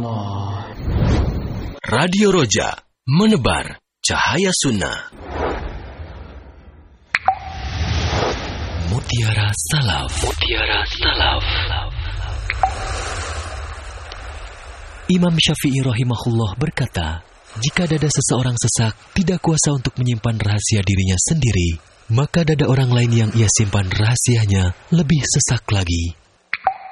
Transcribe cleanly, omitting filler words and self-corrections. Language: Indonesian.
Allah. Radio Roja, menebar cahaya sunnah. Mutiara Salaf. Mutiara Salaf. Imam Syafi'i rahimahullah berkata, jika dada seseorang sesak, tidak kuasa untuk menyimpan rahasia dirinya sendiri, maka dada orang lain yang ia simpan rahasianya lebih sesak lagi.